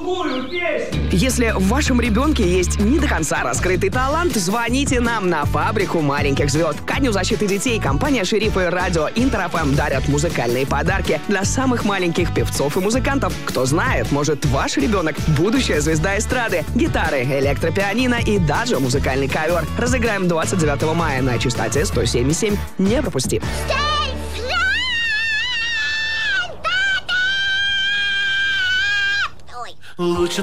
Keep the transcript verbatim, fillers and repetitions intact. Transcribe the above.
другую песню. Если в вашем ребенке есть не до конца раскрытый талант, звоните нам на фабрику маленьких звезд. Ко Дню защиты детей компания «Шериф» и радио Интер эф эм дарят музыкальные подарки для самых маленьких певцов и музыкантов. Кто знает, может, ваш ребенок – будущая звезда эстрады. Гитары, электропианино и даже музыкальный ковер. Разыграем двадцать девятого мая на частоте сто семь и семь. Не пропусти. Лучше